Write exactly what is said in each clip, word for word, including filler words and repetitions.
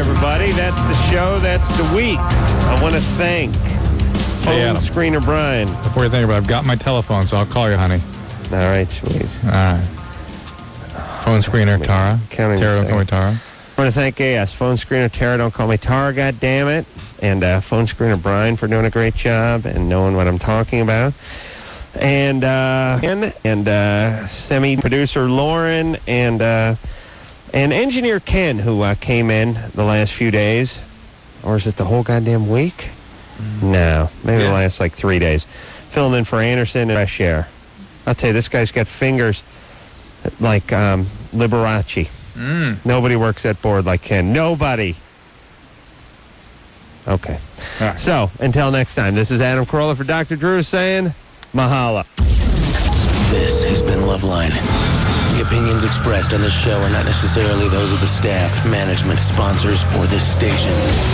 everybody. That's the show. That's the week. I want to thank phone Hey, Adam. screener Brian. Before you think about it, I've got my telephone, so I'll call you, honey. All right, sweet. All right. Phone screener Tara. Counting Tara, the don't call me second. Tara. I want to thank A S, phone screener Tara, don't call me Tara, God damn it, and uh, phone screener Brian for doing a great job and knowing what I'm talking about. And uh, and, and uh, semi-producer Lauren and uh, and engineer Ken, who uh, came in the last few days. Or is it the whole goddamn week? Mm. No, maybe Yeah. the last like three days. Filling in for Anderson and Fresh Air. I'll tell you, this guy's got fingers like um, Liberace. Mm. Nobody works that board like Ken. Nobody. Okay. All right. So, until next time, this is Adam Carolla for Doctor Drew saying, Mahala. This has been Loveline. The opinions expressed on this show are not necessarily those of the staff, management, sponsors, or this station.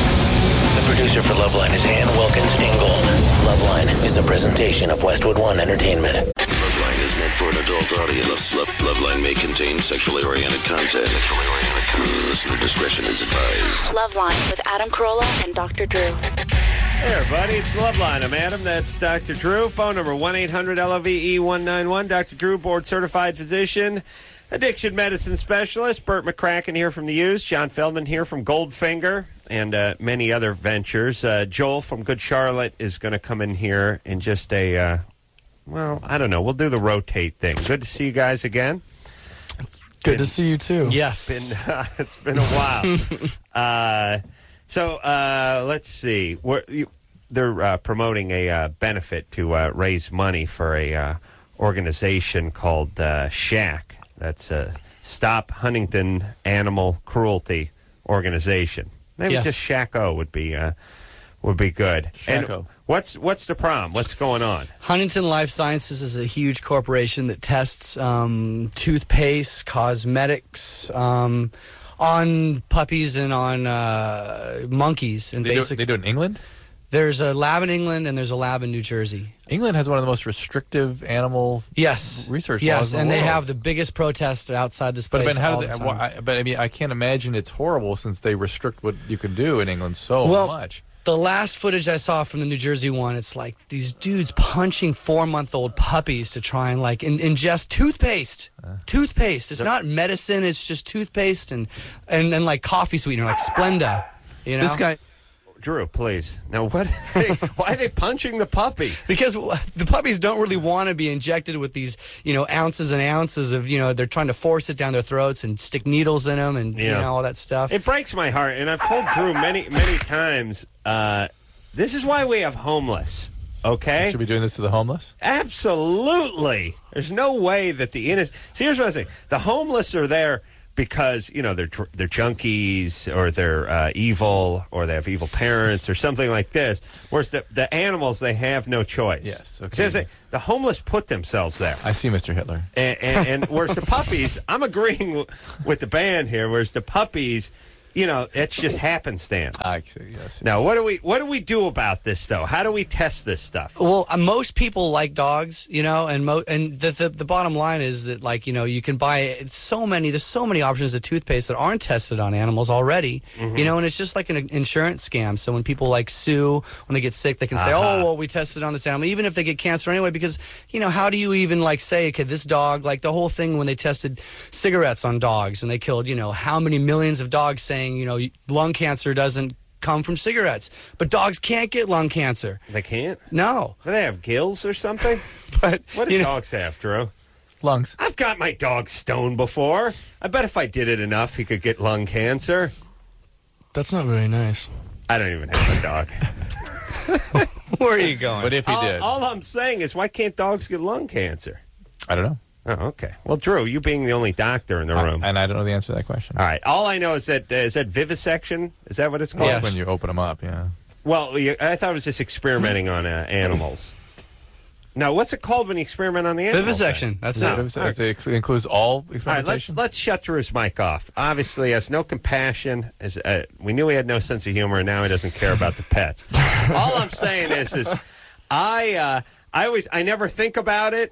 The producer for Loveline is Ann Wilkins Ingold. Loveline is a presentation of Westwood One Entertainment. Loveline is meant for an adult audience. Love, Loveline may contain sexually oriented content. Sexually oriented content. Listener discretion is advised. Loveline with Adam Carolla and Doctor Drew. Hey, everybody, it's Loveline. I'm Adam. That's Doctor Drew. Phone number one eight hundred L O V E one nine one. Doctor Drew, board-certified physician, addiction medicine specialist. Burt McCracken here from The Used. John Feldman here from Goldfinger and uh, many other ventures. Uh, Joel from Good Charlotte is going to come in here in just a, uh, well, I don't know. We'll do the rotate thing. Good to see you guys again. Good Been- to see you, too. Yes. Been, uh, it's been a while. uh, so uh, let's see. We're, you, they're uh, promoting a uh, benefit to uh, raise money for a uh, organization called uh, SHAC. That's a Stop Huntington Animal Cruelty organization. Maybe Yes. just SHAC-O would be uh, would be good. SHAC-O. And what's what's the problem? What's going on? Huntington Life Sciences is a huge corporation that tests um, toothpaste, cosmetics um, on puppies and on uh, monkeys. And They do, basically, they do it in England? there's a lab in England and there's a lab in New Jersey. England has one of the most restrictive animal Yes, research yes, laws in the and they world. have the biggest protests outside this But, place I mean, how all do the they, time. well, I, but I mean, I can't imagine it's horrible since they restrict what you can do in England so Well, much. The last footage I saw from the New Jersey one, it's like these dudes punching four-month-old puppies to try and like in, ingest toothpaste. Uh. Toothpaste. It's not medicine. It's just toothpaste and and, and like coffee sweetener, like Splenda. You know, This guy, Drew, please. Now, what? Why are they punching the puppy? because the puppies don't really want to be injected with these, you know, ounces and ounces of, you know, they're trying to force it down their throats and stick needles in them and you Yeah. know all that stuff. It breaks my heart, and I've told Drew many, many times, uh, this is why we have homeless, okay? should be doing this to the homeless? Absolutely. There's no way that the innocent... See, here's what I say. The homeless are there because, you know, they're dr- they're junkies, or they're uh, evil, or they have evil parents, or something like this, whereas the, the animals, they have no choice. Yes, okay. See what I'm saying? The homeless put themselves there. I see Mister Hitler. And, and, and whereas the puppies, I'm agreeing w- with the band here. Whereas the puppies, you know, it's just happenstance. I see, yes. Now, what do we what do we do about this though? How do we test this stuff? Well, uh, most people like dogs, you know, and mo- and the, the the bottom line is that, like, you know, you can buy so many. There's so many options of toothpaste that aren't tested on animals already, Mm-hmm. you know, and it's just like an insurance scam. So when people like sue when they get sick, they can say, Uh-huh. "Oh, well, we tested on this animal," even if they get cancer anyway. Because you know, how do you even like say, "Okay, this dog," like the whole thing when they tested cigarettes on dogs and they killed, you know, how many millions of dogs, saying, you know, lung cancer doesn't come from cigarettes, but dogs can't get lung cancer. They can't. No, Do they have gills or something? but What do you know, dogs have, Drew? Lungs. I've got my dog stoned before. I bet if I did it enough, he could get lung cancer. That's not very nice. I don't even have a dog. where are you going? But if he all, did, all I'm saying is, why can't dogs get lung cancer? I don't know. Oh, okay. Well, Drew, you being the only doctor in the I- room. and I don't know the answer to that question. All right. All I know is that uh, is that vivisection. Is that what it's called? That's when you open them up, yeah. Well, you, I thought it was just experimenting on uh, animals. Now, what's it called when you experiment on the animals? Vivisection. That's No. it. It, it includes all All right, experimentation? let's let's shut Drew's mic off. Obviously, he has no compassion. As, uh, we knew he had no sense of humor, and now he doesn't care about the pets. All I'm saying is, is I uh, I always I never think about it.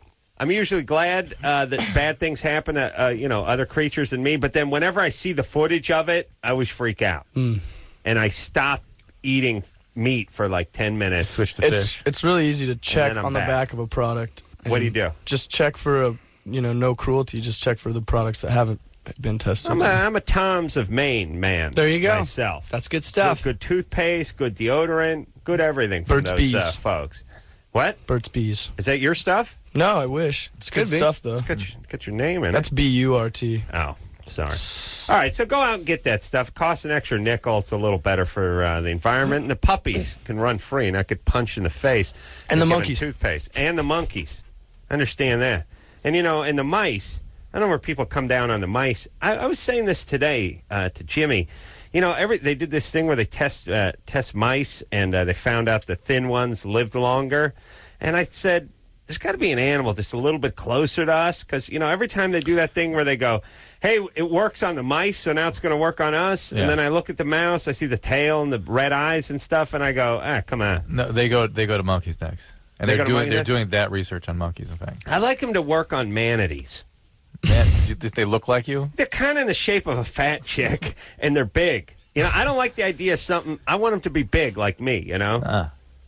I'm usually glad uh, that bad things happen to uh, you know other creatures than me. But then whenever I see the footage of it, I always freak out, Mm. and I stop eating meat for like ten minutes. Switch to It's fish. it's really easy to check then I'm on the back. back of a product. What do you and do? Just check for a you know no cruelty. Just check for the products that haven't been tested. I'm a, I'm a Tom's of Maine man. There you go. Myself. That's good stuff. Good, good toothpaste, good deodorant, good everything from Burt's those Bees. uh, folks. What? Burt's Bees. Is that your stuff? No, I wish. It's good Could be. stuff though. Let's Get your, get your name in That's it. B U R T. Oh, sorry. All right, so go out and get that stuff. It costs an extra nickel. It's a little better for uh, the environment. And the puppies can run free and not get punched in the face. And the given monkeys. Toothpaste. And the monkeys. Understand that. And, you know, and the mice. I don't know where people come down on the mice. I, I was saying this today uh, to Jimmy. You know, every they did this thing where they test uh, test mice, and uh, they found out the thin ones lived longer. And I said, there's got to be an animal just a little bit closer to us, because, you know, every time they do that thing where they go, hey, it works on the mice, so now it's going to work on us. Yeah. And then I look at the mouse, I see the tail and the red eyes and stuff, and I go, ah, come on. No, they go they go to monkeys next, and They they go are to doing monkeys they're next? doing that research on monkeys. In fact, I like them to work on manatees. man, do you think they look like you? They're kind of in the shape of a fat chick, and they're big. You know, I don't like the idea of something. I want them to be big like me, you know? Ah.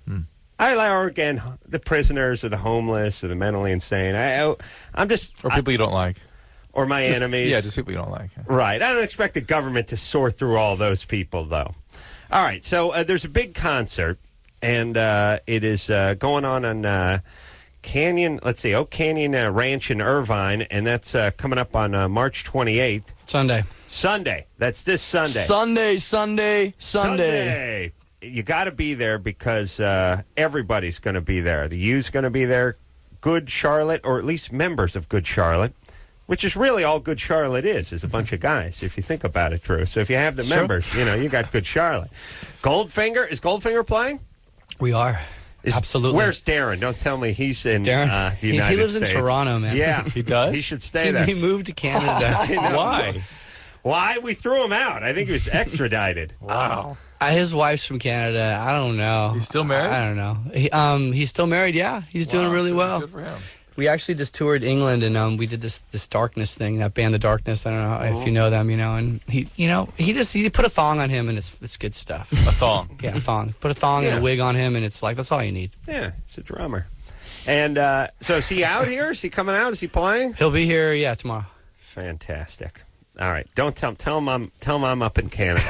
I like, or again, the prisoners or the homeless or the mentally insane. I, I, I'm just, Or people you don't like. I- or my Just- enemies. Yeah, just people you don't like. Right. I don't expect the government to sort through all those people, though. All right. So uh, there's a big concert, and uh, it is uh, going on on uh, Canyon, let's see, Oak Canyon uh, Ranch in Irvine, and that's uh, coming up on uh, March twenty-eighth. Sunday. Sunday. That's this Sunday. Sunday, Sunday, Sunday. Sunday. You got to be there because uh, everybody's going to be there. The U's going to be there. Good Charlotte, or at least members of Good Charlotte, which is really all Good Charlotte is, is a bunch of guys, if you think about it, Drew. So if you have the It's true. members, you know, you got Good Charlotte. Goldfinger, is Goldfinger playing? We are. Is, Absolutely. Where's Darren? Don't tell me he's in Darren? uh, the He- he United lives in States. Toronto, man. Yeah. He does? He should stay He, there. he moved to Canada. I know. Why? Why? We threw him out. I think he was extradited. Wow. Uh, his wife's from Canada. I don't know. He's still married? I, I don't know. He, um, he's still married. Yeah, he's doing Wow, really good- well. Good for him. We actually just toured England, and um, we did this this Darkness thing. That band, The Darkness. I don't know if you know them. You know, and he, you know, he just he put a thong on him, and it's it's good stuff. A thong. Yeah, a thong. Put a thong and Yeah. a wig on him, and it's like that's all you need. Yeah, he's a drummer. And uh, so is he out here? Is he coming out? Is he playing? He'll be here. Yeah, tomorrow. Fantastic. All right. Don't tell tell him I'm tell him I'm up in Canada.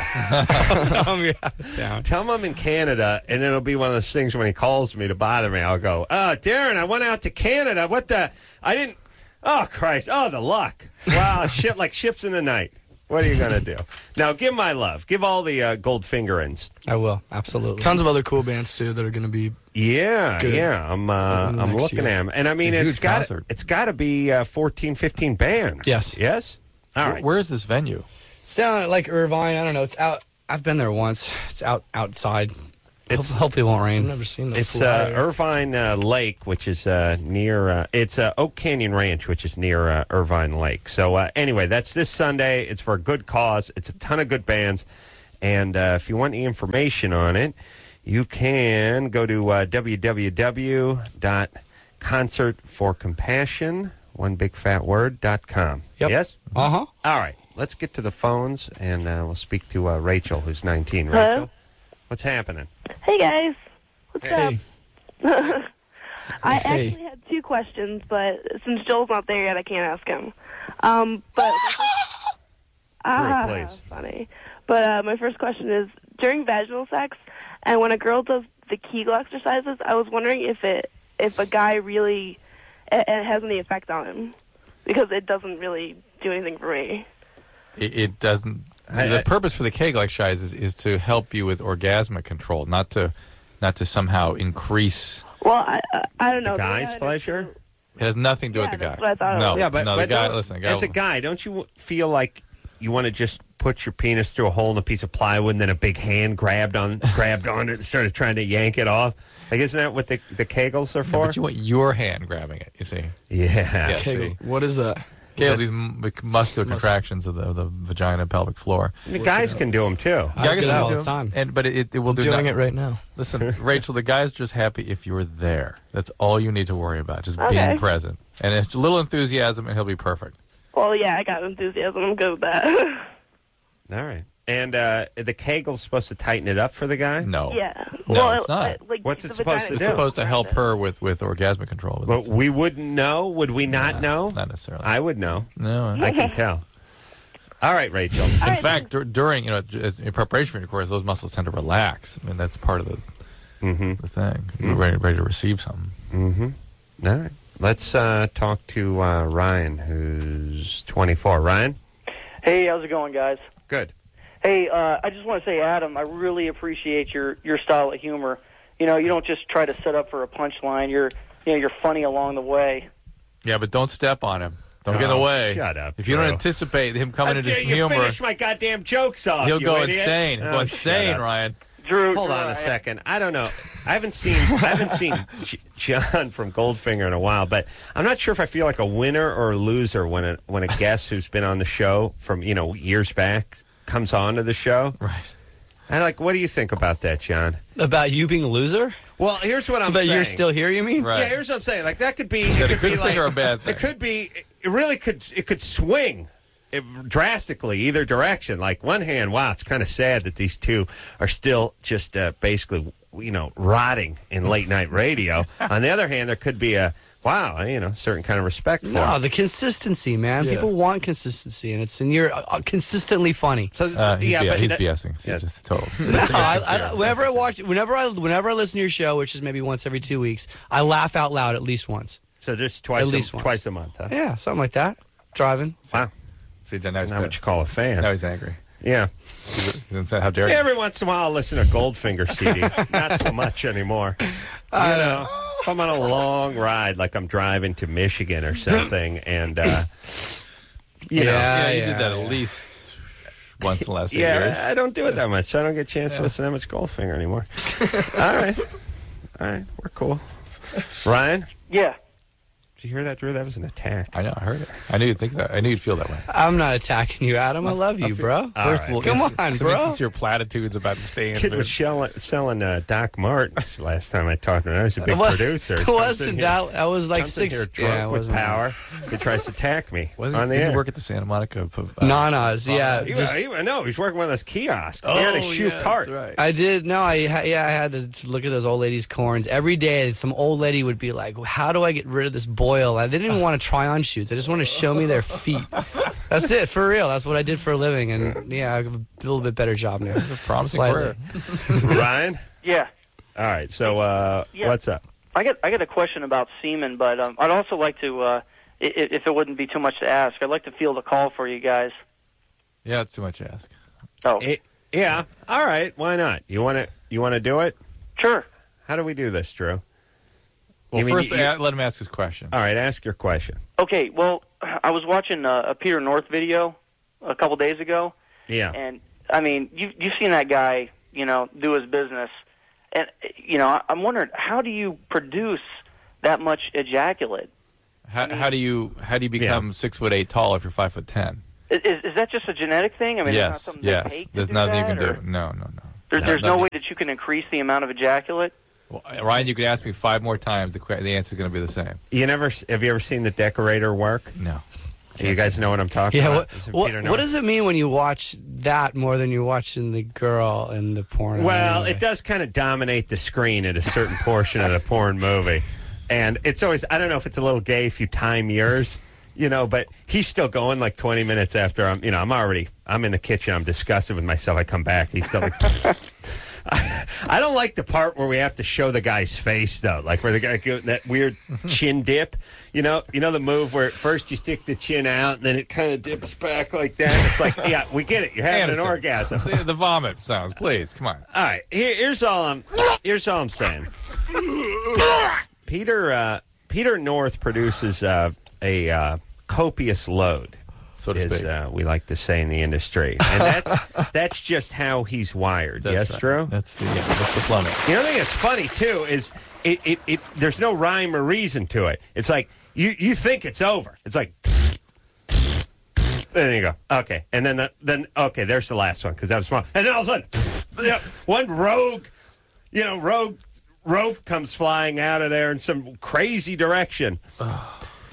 um, yeah, down. Tell him I'm in Canada, and it'll be one of those things when he calls me to bother me. I'll go, oh, Darren, I went out to Canada. What the? I didn't. Oh Christ! Oh, the luck! Wow, shit like ships in the night. What are you gonna do? Now, give my love. Give all the uh, Goldfingerins. I will absolutely. Tons of other cool bands too that are going to be. Yeah, Good. yeah. I'm uh, In the I'm next looking year. at him, and I mean, A it's huge got concert. it's got to be uh, fourteen, fifteen bands. Yes. Yes. All Where- right. Where is this venue? It's down at like Irvine. I don't know. It's out. I've been there once. It's out outside. It's- Ho- hopefully it won't I've rain. never seen that. It's uh, flyer. Irvine uh, Lake, which is uh, near. Uh, it's uh, Oak Canyon Ranch, which is near uh, Irvine Lake. So uh, anyway, that's this Sunday. It's for a good cause. It's a ton of good bands, and uh, if you want any information on it, you can go to uh, w w w dot concert for compassion one big fat word dot com. Yep. Yes. Uh huh. All right. Let's get to the phones, and uh, we'll speak to uh, Rachel, who's nineteen. Hello? Rachel, what's happening? Hey guys, what's Hey. up? I Hey. actually had two questions, but since Joel's not there yet, I can't ask him. Um, but ah, please. funny. But uh, my first question is: during vaginal sex, and when a girl does the Kegel exercises, I was wondering if it, if a guy really, it, it has any effect on him, because it doesn't really do anything for me. It, it doesn't. I- the I- purpose for the Kegel exercise is, is to help you with orgasmic control, not to, not to somehow increase. Well, I, I, I don't know. The The way guy's I pleasure? understood- It has nothing to do Yeah, with the guy. that's what I thought it no, was. Yeah, but, no, but the guy. don't- Listen, the guy as a guy, don't you feel like you want to just put your penis through a hole in a piece of plywood, and then a big hand grabbed on grabbed on it and started trying to yank it off? Like, isn't that what the the Kegels are No, for? but you want your hand grabbing it. You see, yeah. Yeah. Kegel. see. What is that? Kegel, these m- muscular contractions of the, of the vagina pelvic floor. The guys can do them too. I Guys do can that all do the them, time. And but it, it will I'm do doing not- it right now. Listen, Rachel, the guy's just happy if you're there. That's all you need to worry about. Just Okay. being present. And it's a little enthusiasm, and he'll be perfect. Well, yeah, I got enthusiasm. I'm good with that. All right. And uh, the Kegel's supposed to tighten it up for the guy? No. yeah. No, well, it's not. uh, Like, What's it the supposed vagina to It's do? goes supposed to around help it. her with, with orgasmic control. But But it's- we wouldn't know. Would we not Nah, know? Not necessarily. I would know. no. I can tell. All right, Rachel. All In right, fact, dur- during, you know, as, in preparation for intercourse, those muscles tend to relax. I mean, that's part of the, Mm-hmm. the thing. You're ready, ready to receive something. Mm-hmm. All right. Let's uh, talk to uh, Ryan, who's twenty-four. Ryan? Hey, how's it going, guys? Good. Hey, uh, I just want to say, Adam, I really appreciate your, your style of humor. You know, you don't just try to set up for a punchline. You're, you know, you're funny along the way. Yeah, but don't step on him. Don't get in Oh, the way. shut up, If you don't Drew. anticipate him coming How into dare you humor, finish my goddamn jokes off, he'll you go idiot. insane. He'll Oh, go shut insane, up. Ryan. Drew, Hold Drew, on a I- second. I don't know. I haven't seen I haven't seen J- John from Goldfinger in a while, but I'm not sure if I feel like a winner or a loser when a when a guest who's been on the show from you know years back comes on to the show. Right. And like, what do you think about that, John? About you being a loser? Well, here's what I'm But saying. you're still here, you mean? Right. Yeah, here's what I'm saying. Like that could be. that It a could good be thing like, or a bad thing? It could be. It really could. It could swing it drastically either direction. Like one hand, wow, it's kind of sad that these two are still just uh, basically, you know, rotting in late night radio. On the other hand, there could be a wow, you know, certain kind of respect for No, it. the consistency, man. Yeah. People want consistency, and it's and you're uh, consistently funny. So, Uh, he's yeah, B- but he's that- BSing. He's yeah. just total. No, I, I, whenever I watch, whenever I, whenever I listen to your show, which is maybe once every two weeks, I laugh out loud at least once. So just twice, At least a, once. twice a month, huh? Yeah, something like that. Driving. Wow, See, now he's not what pissed. you call a fan. Now he's angry. Yeah. He's insane. How dare you? Every once in a while, I'll listen to Goldfinger C D. Not so much anymore. You know, if I'm on a long ride, like I'm driving to Michigan or something, and uh, you know, Yeah, you yeah, did that yeah. at least once in the last eight yeah, years. I don't do it that much. So I don't get a chance to listen to that much Goldfinger anymore. All right, all right, we're cool. Ryan, Yeah. did you hear that, Drew? That was an attack. I know. I heard it. I knew you'd think that. I knew you'd feel that way. I'm not attacking you, Adam. I love you, bro. All First right. of all, Come it's- on, it's bro. It's your platitudes about the stand. Kid was selling, selling uh, Doc Martens last time I talked to him. I was a big What- producer. It Comes wasn't in here- that. That was like comes in six. here drunk yeah, it with wasn't- power. He tries to attack me Wasn't on the did air. he work at the Santa Monica? Uh, Nanas, yeah. He, just, he, no, he's working with those kiosks. Oh, he had a shoe yeah, cart. That's right. I did. No, I ha- yeah, I had to look at those old ladies' corns every day. Some old lady would be like, "How do I get rid of this boil?" I, they didn't even want to try on shoes. They just want to show me their feet. That's it, for real. That's what I did for a living, and yeah, I have a little bit better job now. Promising Slightly. career. Ryan? Yeah. All right, so uh, Yeah. what's up? I got I got a question about semen, but um, I'd also like to, uh, i- i- if it wouldn't be too much to ask, I'd like to field a call for you guys. Yeah, it's too much to ask. Oh, It, yeah, all right, why not? You want to you want to do it? sure. How do we do this, Drew? Well, You mean first, you- you- uh, let him ask his question. All right, ask your question. Okay, well, I was watching a, a Peter North video a couple days ago, Yeah. and I mean, you you've seen that guy, you know, do his business, and you know, I- I'm wondering, how do you produce that much ejaculate? How, how do you how do you become six foot eight tall if you're five foot ten? Is, is, is that just a genetic thing? I mean, yes, it's not something they yes. take to There's do nothing you that, can do. or- No, no, no. There, No, there's no nothing. way that you can increase the amount of ejaculate. Well, Ryan, you could ask me five more times. The, que- the answer is going to be the same. You never have you ever seen the decorator work? No. You guys know what I'm talking Yeah, about? what, Is it what, Peter what North? does it mean when you watch that more than you're watching the girl in the porn? Well, anyway? it does kind of dominate the screen at a certain portion of the porn movie. And it's always, I don't know if it's a little gay if you time yours, you know, but he's still going like twenty minutes after I'm, you know, I'm already, I'm in the kitchen, I'm disgusted with myself. I come back, he's still like, I, I don't like the part where we have to show the guy's face, though, like where the guy go that weird chin dip. You know, you know the move where at first you stick the chin out, and then it kind of dips back like that. It's like, yeah, we get it. You're having Anderson, an orgasm. The, the vomit sounds, please. Come on. All right, here, here's all I'm. Here's all I'm saying. Peter uh, Peter North produces uh, a uh, copious load, So to as speak. uh, we like to say in the industry, and that's that's just how he's wired. That's yes, right. Drew. That's the, yeah, that's the plumbing. The other thing that's funny too is it, it, it there's no rhyme or reason to it. It's like you, you think it's over. It's like there you go. Okay, and then the, then okay, there's the last one because that was small. And then all of a sudden, yeah, one rogue, you know, rogue rope comes flying out of there in some crazy direction.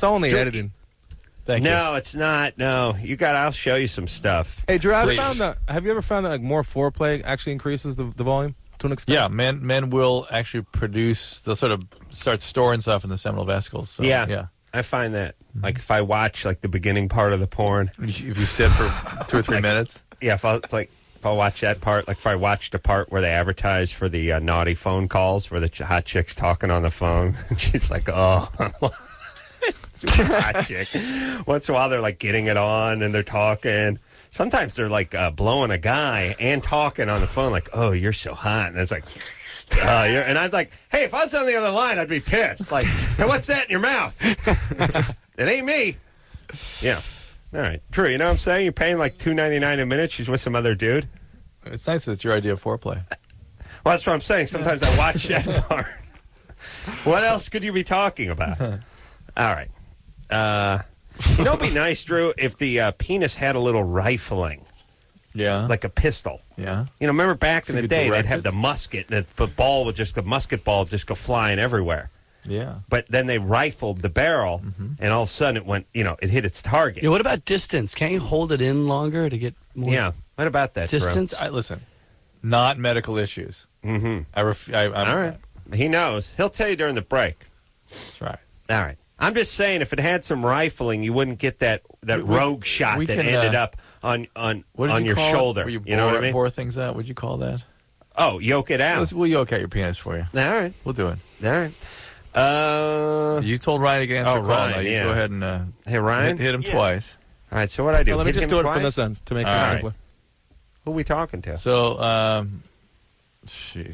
It's only editing. Thank you. No, it's not. No, you got. I'll show you some stuff. Hey, Drew, have, Please. found that, have you ever found that like more foreplay actually increases the, the volume to an extent? Yeah, men men will actually produce. They'll sort of start storing stuff in the seminal vesicles. So, yeah, yeah. I find that. Like if I watch like the beginning part of the porn, If you sit for two or three Like- minutes. yeah, if I it's like if I watch that part, like if I watch the part where they advertise for the uh, naughty phone calls, where the ch- hot chick's talking on the phone, and she's like, oh. Super hot chick. Once in a while, they're like getting it on and they're talking. Sometimes they're like uh, blowing a guy and talking on the phone, like, "Oh, you're so hot," and it's like, uh, you're, and I'm like, "Hey, if I was on the other line, I'd be pissed." Like, "Hey, what's that in your mouth?" It ain't me. Yeah. All right, Drew. You know what I'm saying? You're paying like two ninety nine a minute. She's with some other dude. It's nice that it's your idea of foreplay. Well, that's what I'm saying. Sometimes I watch that part. What else could you be talking about? All right. Uh, you know, it'd be nice, Drew, if the uh, penis had a little rifling, Yeah. like a pistol. yeah. You know, remember back in So the you day, direct they'd have it? the musket, and the ball would just, the musket ball would just go flying everywhere. Yeah. But then they rifled the barrel, and all of a sudden it went, you know, it hit its target. Yeah, what about distance? Can't you hold it in longer to get more Yeah. What about that, Drew? distance? I, listen, not medical issues. Mm-hmm. I ref, I, I'm, All right. He knows. He'll tell you during the break. That's right. All right. I'm just saying, if it had some rifling, you wouldn't get that, that We- we- rogue shot we that can, ended uh, up on on What did on you your call it? shoulder. Where you, You know bore, what I mean? bore things out. What'd you call that? Oh, yoke it out. Let's, we'll yoke out your penis for you. All right. We'll do it. All right. Uh, You told Ryan to get answer Oh, a call. Ryan, now. You yeah. go ahead and uh, hey, Ryan. hit, hit him Yeah. twice. All right, so what I do? Well, let me Hit just him do it twice? from this end to make All it right. simpler. Who are we talking to? So, um, jeez.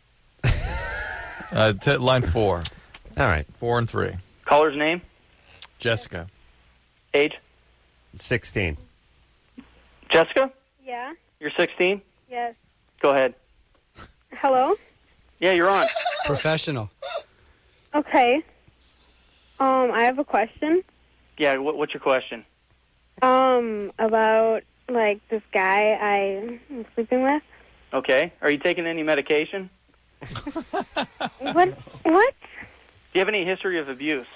uh, t- line four. All right. Four and three. Caller's name, Jessica. age. sixteen. Jessica, Yeah. you're sixteen. Yes. Go ahead. Hello. Yeah, you're on. Professional. Okay. Um, I have a question. Yeah, what, what's your question? Um, about like this guy I am sleeping with. Okay. Are you taking any medication? What? What? Do you have any history of abuse?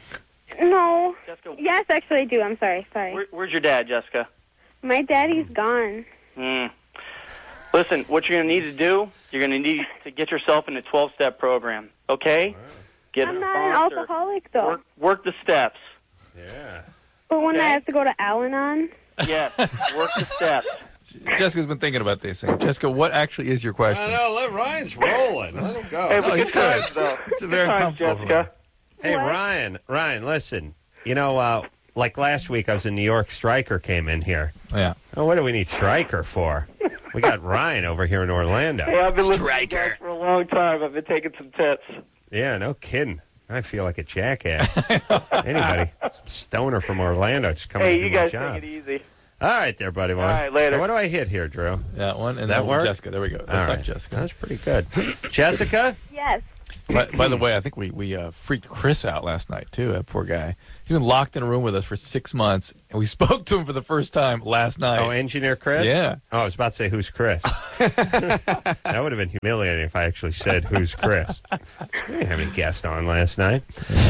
No. Jessica, Yes, actually, I do. I'm sorry. Sorry. where, where's your dad, Jessica? My daddy's gone. Hmm. Listen, what you're going to need to do, you're going to need to get yourself in a twelve-step program, okay? Get I'm a not an sponsor. alcoholic though. Work, work the steps. Yeah. But when I Okay. have to go to Al-Anon. Yes, work the steps. Jessica's been thinking about these things. Jessica, what actually is your question? know. Let Ryan's rolling. Let him go. Hey, No, but he's good times, good. though. It's a Good very times, comfortable Jessica. Hey, What? Ryan. Ryan, listen. You know, uh, like last week I was in New York. Stryker came in here. Yeah. Oh, what do we need Stryker for? We got Ryan over here in Orlando. Hey, I've been listening to you guys for a long time. I've been taking some tips. Yeah, no kidding. I feel like a jackass. Anybody, some stoner from Orlando, just coming Hey, to you do my guys job. take it easy. All right, there, buddy. All right, later. What do I hit here, Drew? That one. And That then work? Jessica. There we go. All That's right. not Jessica. That's pretty good. Jessica? Yes. By, by the way, I think we, we uh, freaked Chris out last night, too, that poor guy. He's been locked in a room with us for six months, and we spoke to him for the first time last night. Oh, Engineer Chris? Yeah. Oh, I was about to say, who's Chris? That would have been humiliating if I actually said, who's Chris? We didn't have any guest on last night.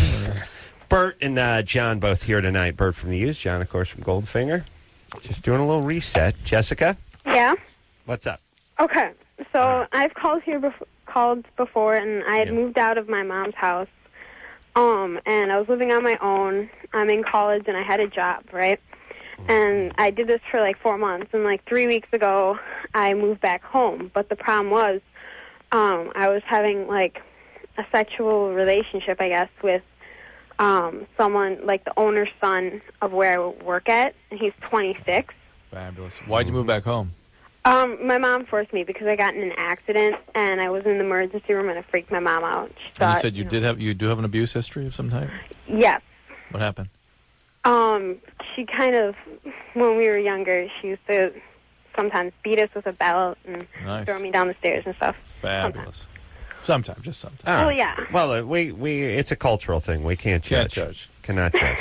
Bert and uh, John both here tonight. Bert from the U's, John, of course, from Goldfinger. Just doing a little reset. Jessica, Yeah. what's up? Okay. So I've called here bef- called before, and I had Yeah. moved out of my mom's house. Um, and I was living on my own. I'm in college, and I had a job, right? And I did this for like four months. And like three weeks ago, I moved back home. But the problem was, um, I was having like a sexual relationship, I guess, with um, someone like the owner's son of where I work at, and he's twenty-six. Fabulous. Why'd you move back home? Um, my mom forced me because I got in an accident and I was in the emergency room and it freaked my mom out. She And thought, you said you know- did have you do have an abuse history of some type? Yes. What happened? Um, she kind of, when we were younger, she used to sometimes beat us with a belt and Nice. throw me down the stairs and stuff. Fabulous. Sometimes, just sometimes. All right. Well, yeah. Well, uh, we, we it's a cultural thing. We can't Can't judge. judge. Cannot judge.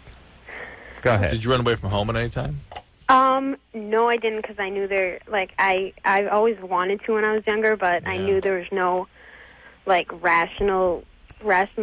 Go ahead. Did you run away from home at any time? Um, no, I didn't because I knew there, like, I, I always wanted to when I was younger, but I Yeah. knew there was no, like, rational, rationally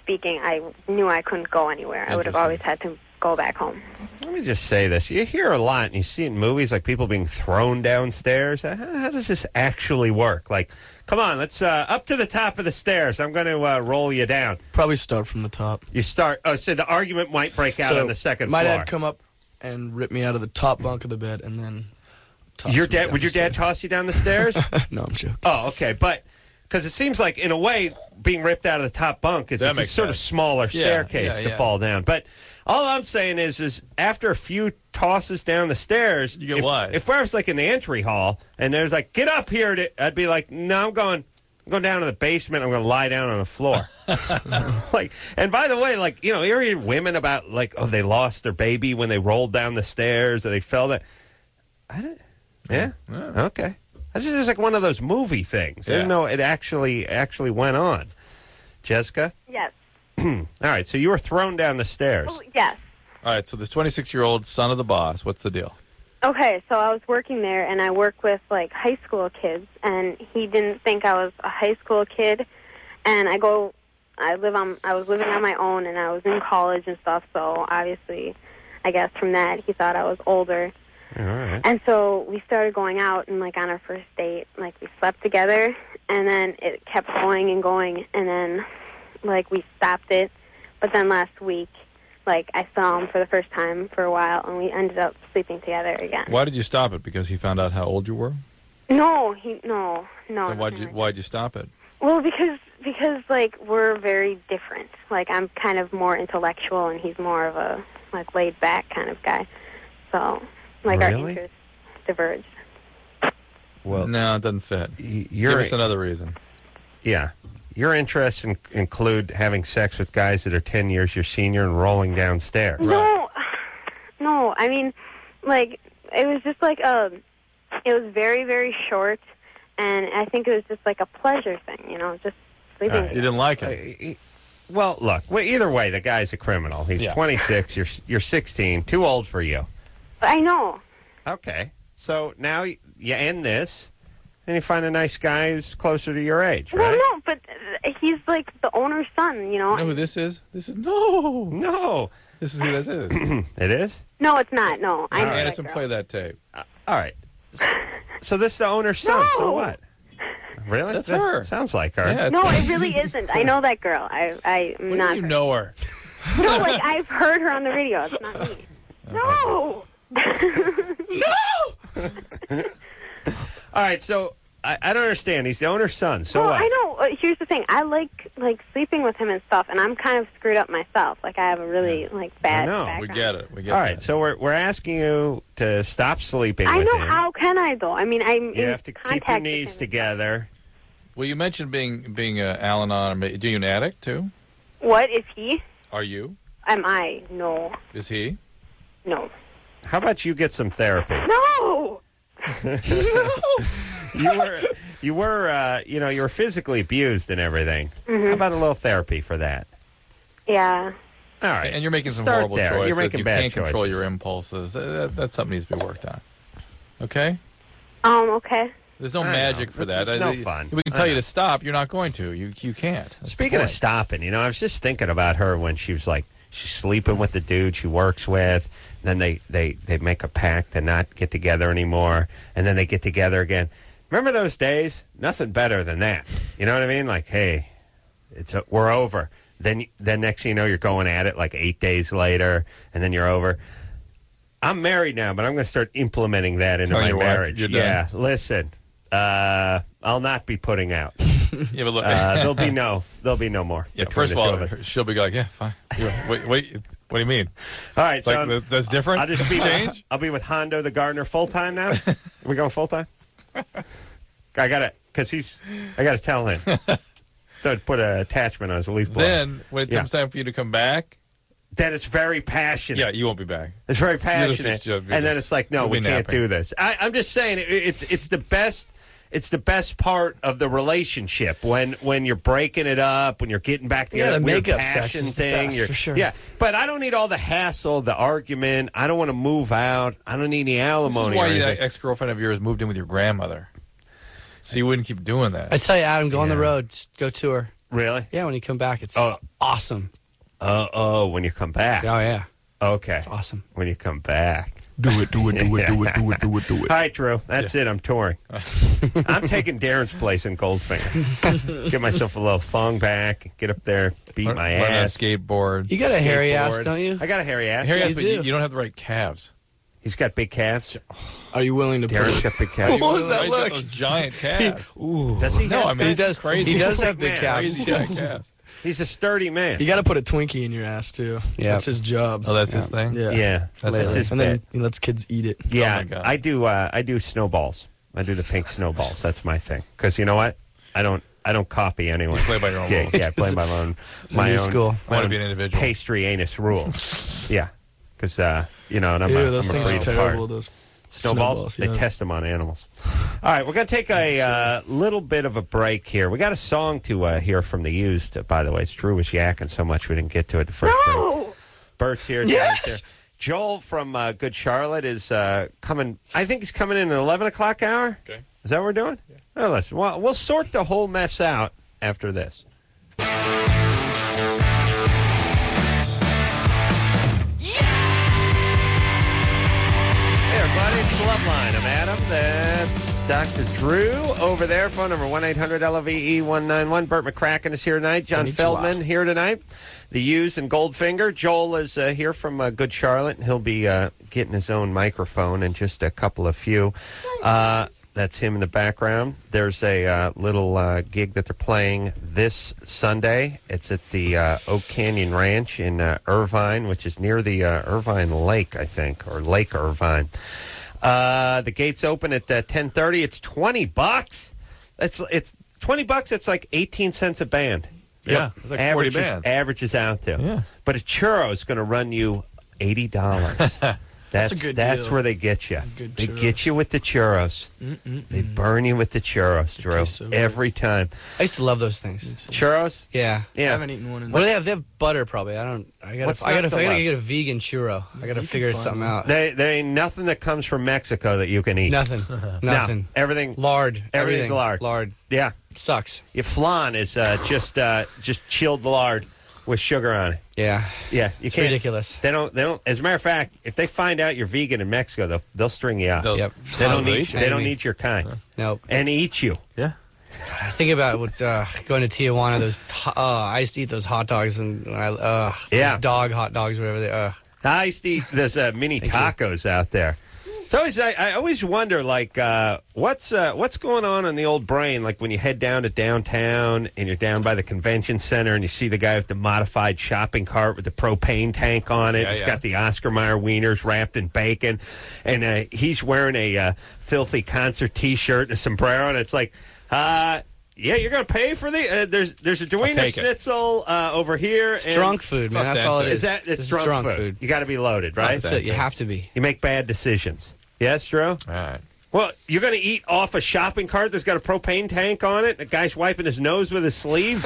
speaking, I knew I couldn't go anywhere. I would have always had to go back home. Let me just say this. You hear a lot, and you see it in movies, like people being thrown downstairs. How, how does this actually work? Like, come on, let's uh, up to the top of the stairs. I'm going to uh, roll you down. Probably start from the top. You start. Oh, so the argument might break out So on the second my floor. dad come up and rip me out of the top bunk of the bed, and then toss Your me dad? down Would the your dad stairs. toss you down the stairs? No, I'm joking. Oh, okay, but because it seems like, in a way, being ripped out of the top bunk is That it's a makes sort of sense. smaller Yeah, staircase yeah, to yeah. fall down. But all I'm saying is, is after a few tosses down the stairs, You get if, wise. if I was like in the entry hall and there's like, get up here, to, I'd be like, no, I'm going. I'm going down to the basement. I'm going to lie down on the floor. Like, and by the way, like, you know, you hear women about like, oh, they lost their baby when they rolled down the stairs or they fell down. I didn't. Yeah. Yeah. Okay. This is just like one of those movie things. I Yeah. didn't know it actually actually went on. Jessica. Yes. All right. So you were thrown down the stairs. Oh, yes. All right, so this twenty-six-year-old son of the boss, what's the deal? Okay, so I was working there, and I work with, like, high school kids, and he didn't think I was a high school kid, and I go, I live on, I was living on my own, and I was in college and stuff, so obviously, I guess from that, he thought I was older. All right. And so we started going out, and, like, on our first date, like, we slept together, and then it kept going and going, and then, like, we stopped it. But then last week, like, I saw him for the first time for a while, and we ended up sleeping together again. Why did you stop it? Because he found out how old you were? No, he, no, no. Then why'd nothing you, like why'd you stop it? that. Well, because, because, like, we're very different. Like, I'm kind of more intellectual, and he's more of a, like, laid-back kind of guy. So, like, our Really? interests diverged. Well, No, it doesn't fit. y- you're Give us another reason. yeah. Your interests in, include having sex with guys that are ten years your senior and rolling downstairs. No, no. I mean, like, it was just like a. It was very, very short, and I think it was just like a pleasure thing, you know, just sleeping. All right. You didn't like Uh, it. he- well, look. Well, either way, the guy's a criminal. He's Yeah. twenty-six. You're you're sixteen. Too old for you. I know. Okay. So now y- you end this, and you find a nice guy who's closer to your age, right? Well, no, but uh, he's like the owner's son, you know. You know who this is? This is no. No. This is who this is. It is? No, it's not. No, I know that Anderson, girl. play that tape. All right. So, so this is the owner's son. So No. what? Really? That's That her. Sounds like her. Yeah, it's- No, it really isn't. I know that girl. I, I am What not. do you her. know her? No, like I've heard her on the radio. It's not me. No. All right. So I, I don't understand. He's the owner's son. So well, what? I know. Uh, here's the thing. I like like sleeping with him and stuff, and I'm kind of screwed up myself. Like I have a really like bad. I know. background. We get it. We get All right. that. So we're we're asking you to stop sleeping I with know. him. How can I though? I mean, I'm. You in have to keep your contact with knees him. together. Well, you mentioned being being uh, Al-Anon. Or do you an addict too? What is he? Are you? Am I? No. Is he? No. How about you get some therapy? No. You were you were uh, you know you were physically abused and everything. Mm-hmm. How about a little therapy for that? Yeah. All right. And you're making some Start horrible there. choices. You're making you bad can't control choices. your impulses. That, that, that's something needs to be worked on. Okay? Um. Okay. There's no I know. magic for It's- that. it's no I- fun. We can I tell you know. to stop. You're not going to. You you can't. That's the Speaking of point. stopping, you know, I was just thinking about her when she was like, she's sleeping with the dude she works with. Then they, they, they make a pact to not get together anymore. And then they get together again. Remember those days? Nothing better than that. You know what I mean? Like, hey, it's a, we're over. Then, then next thing you know, you're going at it like eight days later, and then you're over. I'm married now, but I'm going to start implementing that into Telling my your wife marriage. you're done. Yeah, listen, uh, I'll not be putting out. Yeah, but look. Uh, there'll be no, there'll be no more. yeah, between first of the two all, us. she'll be like, yeah, fine. You- Wait, wait. What do you mean? All right, It's so like, I'm- that- that's different? I'll just be Change? I'll be with Hondo the gardener full time now. Are we going full time? I gotta, cause he's. I gotta tell him. Don't put an attachment on his leaf blower. Then, when it Yeah. comes time for you to come back, Then it's very passionate. yeah, you won't be back. It's very just- passionate, you're and then just- it's like, no, you'll we be can't napping. do this. I, I'm just saying, it, it's it's the best. It's the best part of the relationship when when you're breaking it up, when you're getting back Yeah, together. the weird makeup sex passion is the thing, best, you're- for sure. Yeah, but I don't need all the hassle, the argument. I don't want to move out. I don't need any This alimony. is why or that anything. ex-girlfriend of yours moved in with your grandmother. So you wouldn't keep doing that. I tell you, Adam, go on the Yeah. road. Just go tour. Really? Yeah, when you come back, it's Oh. awesome. Oh, oh, when you come back. Oh, yeah. Okay. It's awesome. When you come back. Do it, do it, do it, do it, do it, do it, do it. All right, Drew. That's it. I'm touring. I'm taking Darren's place in Goldfinger. Get myself a little thong back. Get up there. Beat Learn- my learn how to ass. skateboard. You got a hairy ass, Skateboard. don't you? I got a hairy ass. Hairy Yeah, ass, you but do. you, you don't have the right calves. He's got big calves. Are you willing to Darren's put got big calves. What was that He's look? got those giant calves. Ooh. Does he? No, have I mean, big- He does. crazy. He does Big have big man. calves. Crazy giant calves. He's a sturdy man. You got to put a Twinkie in your ass too. Yeah. That's his job. Oh, that's his thing? Yeah. Yeah, That's that's it. his and then bit. he lets kids eat it. Yeah, Oh, my God. I do. Uh, I do snowballs. I do the pink snowballs. That's my thing. Because you know what? I don't. I don't copy anyone. You play by your own yeah, rules. yeah, I play by my own. My new own. school. my Wanna own be an individual. Pastry anus rules. Yeah, because uh, you know, and I'm Ew, a, those I'm a things are breed terrible. apart. Those Snowballs, snowballs, they yeah. test them on animals. All right, we're going to take a uh, little bit of a break here. We got a song to uh, hear from the Used, uh, by the way. It's Drew was yakking so much we didn't get to it the first break. No! Bert's here. Yes! John's here. Joel from uh, Good Charlotte is uh, coming. I think he's coming in at eleven o'clock hour. Okay. Is that what we're doing? Yeah. Oh, listen, well, we'll sort the whole mess out after this. Hey, everybody, it's the Love Line. I'm Adam. That's Doctor Drew over there. Phone number one eight hundred L O V E one nine one. Burt McCracken is here tonight. John Konnichiwa. Feldman here tonight. The Used and Goldfinger. Joel is uh, here from uh, Good Charlotte, and he'll be uh, getting his own microphone in just a couple of few. Uh, that's him in the background. There's a uh, little uh, gig that they're playing this Sunday. It's at the uh, Oak Canyon Ranch in uh, Irvine, which is near the uh, Irvine Lake, I think, or Lake Irvine. Uh, the gates open at uh, ten thirty. It's twenty bucks. It's it's twenty bucks. It's like eighteen cents a band. Yeah, it's like forty averages, bands. averages out to. Yeah. But a churro is going to run you eighty dollars. That's a good that's deal. where they get you. Good They churros. get you with the churros. Mm-mm-mm. They burn you with the churros, Drew. tastes so good. Every time. I used to love those things. Churros? Yeah. I Yeah. haven't eaten one in What do they have? They have butter, probably. I don't. I gotta. What's I gotta. not to I gotta love? get a vegan churro. I gotta can figure find something one. out. There, there ain't nothing that comes from Mexico that you can eat. Nothing. No, Nothing. everything. Lard. Everything's Everything. lard. Lard. Yeah. Sucks. Your flan is uh, just uh, just chilled lard with sugar on it. Yeah. Yeah, you It's can't. ridiculous. They don't. They don't. As a matter of fact, if they find out you're vegan in Mexico, they'll they'll string you out. They'll- Yep. They don't They'll need. eat you. They don't Enemy. need your kind Nope. and eat you. Yeah. I think about what uh, going to Tijuana. Those. Uh, I used to eat those hot dogs and I. Uh, Yeah. Those dog hot dogs, whatever they. Uh, I used to eat those uh, mini tacos out there. So always, I, I always wonder, like, uh, what's uh, what's going on in the old brain? Like when you head down to downtown and you're down by the convention center and you see the guy with the modified shopping cart with the propane tank on it. Yeah, He's yeah. got the Oscar Mayer wieners wrapped in bacon, and uh, he's wearing a uh, filthy concert T-shirt and a sombrero, and it's like, uh, yeah, you're going to pay for the. Uh, there's there's a Wiener take it. Schnitzel uh, over here. it's and- drunk food, man. Fuck That's that all it thing. is. Is that This it's is drunk, drunk food? food. You got to be loaded, right? That's it. You have to be. You make bad decisions. Yes, Drew? All right. Well, you're going to eat off a shopping cart that's got a propane tank on it. The guy's wiping his nose with his sleeve.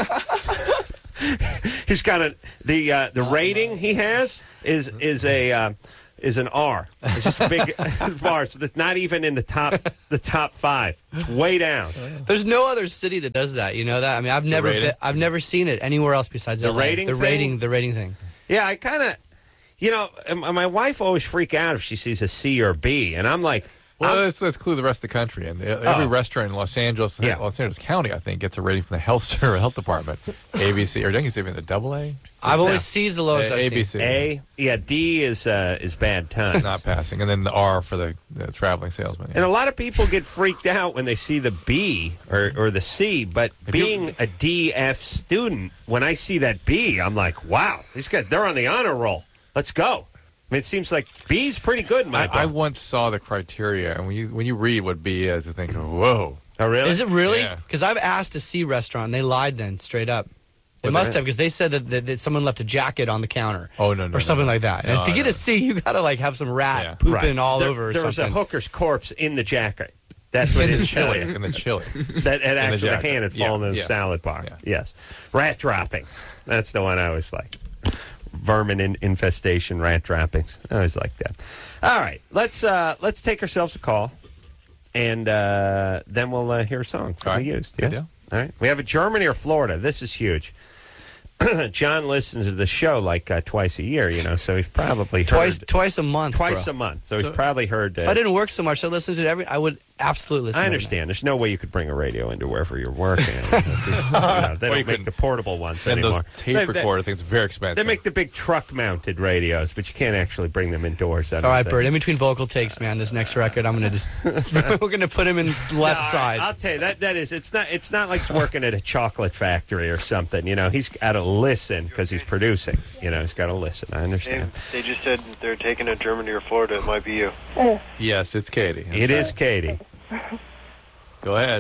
He's got a the uh, the rating he has is is a uh, is an R. It's just a big bar. So it's not even in the top the top five. It's way down. There's no other city that does that. You know that? I mean, I've never rating? been, I've never seen it anywhere else besides The L A. rating The thing? rating. The rating thing. Yeah, I kind of, you know, um, my wife always freak out if she sees a C or B, and I'm like, Well, I'm- let's, let's clue the rest of the country. And the- every Oh. restaurant in Los Angeles, Yeah. Los Angeles County, I think, gets a rating from the health service, health department. A B C, or I think it's even the double A. I've always No. C's the lowest A- I've A B seen. C. A, yeah, D is uh, is bad times. Not passing, and then the R for the, the traveling salesman. And a lot of people get freaked out when they see the B or, or the C, but If you- being a D F student, when I see that B, I'm like, wow, these guys, they're on the honor roll. Let's go. I mean, it seems like B's pretty good in my I, book. I once saw the criteria, and when you when you read what B is, you think, whoa. Oh, really? Is it really? Yeah. Because I've asked a C restaurant, and they lied then, straight up. They What must the- have, because they said that, that, that someone left a jacket on the counter. Oh, no, no, Or something no. like that. No, and to get no. a C, you got to, like, have some rat Yeah. pooping Right. all there, over or there was something. a hooker's corpse in the jacket. That's what In it the tell chili, you. in the chili. That had the actually the jacket. hand had Yeah, fallen in the yeah. salad bar. Yeah. Yes. Rat droppings. That's the one I always like. Vermin in, infestation, rat droppings. I always like that. All right. Let's uh, let's take ourselves a call, and uh, then we'll uh, hear a song from All right. the Used. Good Yes? deal. All right. We have a Germany or Florida. This is huge. John listens to the show like uh, twice a year, you know, so he's probably heard... Twice twice a month, Twice bro. a month. So, So he's probably heard... Uh, If I didn't work so much, I'd listen to it every... I would absolutely listen I to it. understand. There's no way you could bring a radio into wherever you're working. You know, they Well, don't you make couldn't. the portable ones And anymore. those tape They- they- recorder things are very expensive. They make the big truck-mounted radios, but you can't actually bring them indoors. I don't All right, think. Bert, in between vocal takes, man, this next record, I'm going to just... we're going to put him in left No, all right, side. I'll tell you, that, that is, it's not, it's not like he's working at a chocolate factory or something. You know, he's got to listen because he's producing. You know, he's got to listen. I They, understand. they just said they're taking to Germany or Florida. It might be you. Yes, it's Katie. That's It is right. Katie. Go ahead.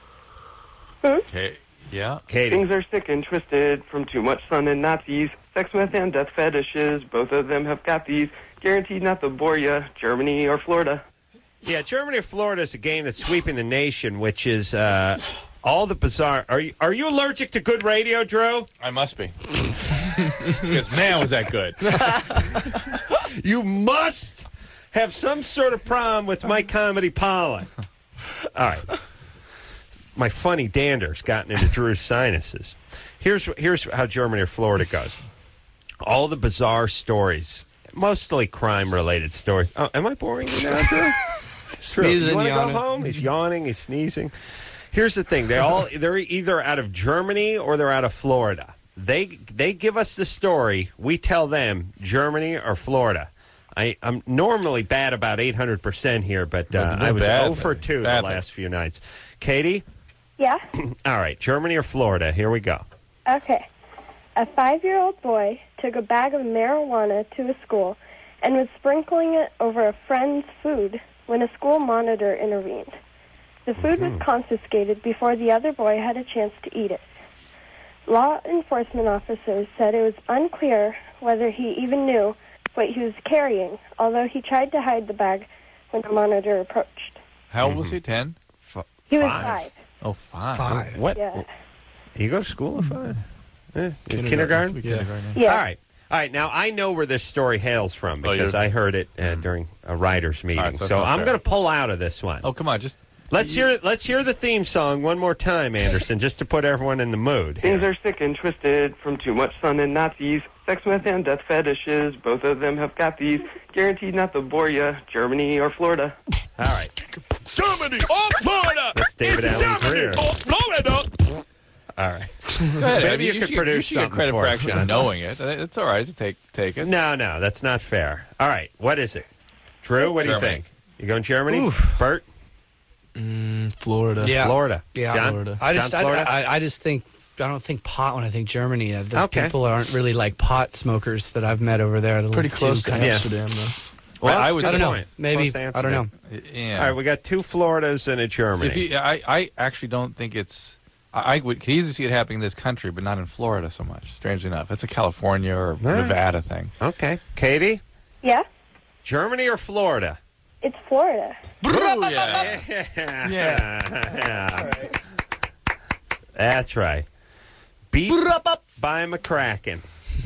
Okay. Yeah. Katie. Things are sick and twisted from too much sun and Nazis. Sex, meth, and death fetishes. Both of them have got these. Guaranteed not to bore ya. Germany or Florida. Yeah, Germany or Florida is a game that's sweeping the nation, which is uh, all the bizarre. Are you, are you allergic to good radio, Drew? I must be. Because, man, was that good. You must have some sort of problem with my comedy pollen. All right. My funny dander's gotten into Drew's sinuses. Here's here's how Germany or Florida goes. All the bizarre stories, mostly crime-related stories. Oh, am I boring you now, Drew? Drew, Sneezing, you want to go yawning. home? He's yawning. He's sneezing. Here's the thing: they all they're either out of Germany or they're out of Florida. They they give us the story. We tell them Germany or Florida. I, I'm normally bad about eight hundred percent here, but uh, But I was bad, zero for man. two the Bad. last few nights. Katie? Yeah? All right, Germany or Florida? Here we go. Okay. A five-year-old boy took a bag of marijuana to a school and was sprinkling it over a friend's food when a school monitor intervened. The food was confiscated before the other boy had a chance to eat it. Law enforcement officers said it was unclear whether he even knew what he was carrying, although he tried to hide the bag when the monitor approached. How old was he? Ten? He was Five. five. Oh, five. Five. What? Yeah. You go to school at five? Eh, Kindergarten. kindergarten? Yeah. Kindergarten, yeah. All right. All right. Now, I know where this story hails from Oh, because you're- I heard it uh, during a writers' meeting. All right, so so that's not I'm fair. going to pull out of this one. Oh, come on. Just Let's hear let's hear the theme song one more time, Anderson, just to put everyone in the mood. Things are sick and twisted from too much sun and Nazis. Sex, meth, and death fetishes. Both of them have got these. Guaranteed not to bore ya. Germany or Florida. All right. Germany or Florida. That's David It's Allen Germany Greer. or Florida. All right. Go ahead. Maybe I mean, you you could should, produce you should get something credit for for us. actually knowing it. It's all right to take take it. No, no, that's not fair. All right. What is it? Drew, what do you Germany. think? You going Germany? Oof. Bert? Mm, Florida. Yeah. Florida. Yeah, John? Florida. I just, John, I, Florida? I, I just think I don't think pot when I think Germany. Uh, those Okay. people aren't really like pot smokers that I've met over there. They're Pretty too close to kind of- Amsterdam, though. Well, I that's would a I good don't know. point. Maybe Close to I don't know. Yeah. All right, we got two Floridas and a Germany. So if you, I, I actually don't think it's. I, I would could easily see it happening in this country, but not in Florida so much. Strangely enough, it's a California or right. Nevada thing. Okay. Katie? Yeah? Germany or Florida? It's Florida. Ooh, yeah. Yeah. Yeah. That's right. Beat by McCracken.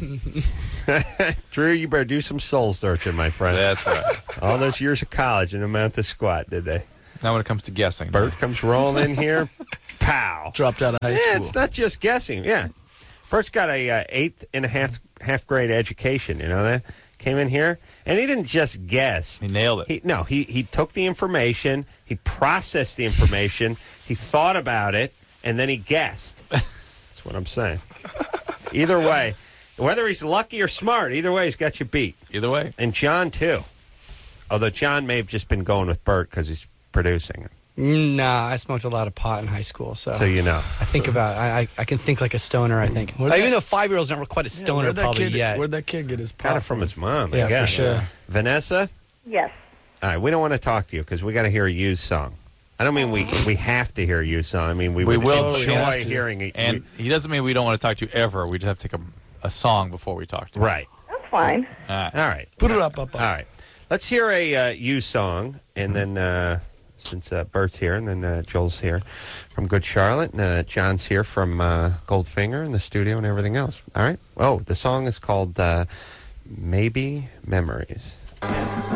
Drew, you better do some soul searching, my friend. That's right. All those years of college and amount to squat, did they? Now when it comes to guessing, Bert comes rolling in here. Pow. Dropped out of high Yeah, school. it's not just guessing. Yeah. Bert's got a uh, eighth and a half half grade education, you know that? Came in here, and he didn't just guess. he nailed it. He, no, he, he took the information, he processed the information, he thought about it, and then he guessed. That's what I'm saying. Either way, whether he's lucky or smart, either way, he's got you beat. Either way. And John, too. Although John may have just been going with Bert because he's producing. Nah, I smoked a lot of pot in high school, so So you know. I think about I I, I can think like a stoner. I think Where'd even that- though five year olds aren't quite a Yeah, stoner where'd that probably kid, yet. Where'd that kid get his pot Got it from his mom, I Yeah, for guess. sure. Vanessa? Yes. All right, we don't want to talk to you because we got to hear a used song. I don't mean we we have to hear a used song. I mean we, We would will enjoy have to. hearing it. And he doesn't mean we don't want to talk to you ever. We just have to take a, a song before we talk to you. Right. That's fine. All right. All right. Put it up, up, up. All right. Let's hear a uh, used song, and then uh, since uh, Bert's here, and then uh, Joel's here from Good Charlotte, and uh, John's here from uh, Goldfinger in the studio and everything else. All right. Oh, the song is called uh, Maybe Memories.